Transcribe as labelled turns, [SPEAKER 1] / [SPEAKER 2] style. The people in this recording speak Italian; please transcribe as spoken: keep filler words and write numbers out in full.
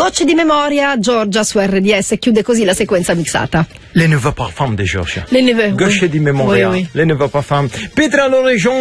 [SPEAKER 1] Gocce di memoria, Giorgia su R D S, chiude così la sequenza mixata.
[SPEAKER 2] Les Nouveaux Parfums di Giorgia.
[SPEAKER 1] Les Nouveaux,
[SPEAKER 2] Gocce
[SPEAKER 1] oui.
[SPEAKER 2] di memoria,
[SPEAKER 1] Oui, oui.
[SPEAKER 2] Les Nouveaux Parfums. Petra Lorejon